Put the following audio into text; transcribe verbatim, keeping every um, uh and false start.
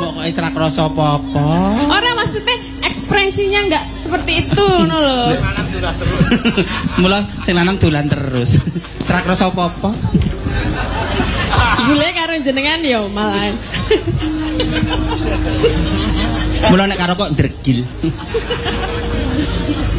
kok isra krasa apa-apa. Ora maksudnya ekspresinya enggak seperti itu ngono lho. Sing lanang dolan terus. Mula sing lanang dolan terus. Isra krasa apa-apa. Jebule karo jenengan ya malahan. Mula nek karo kok ndregil.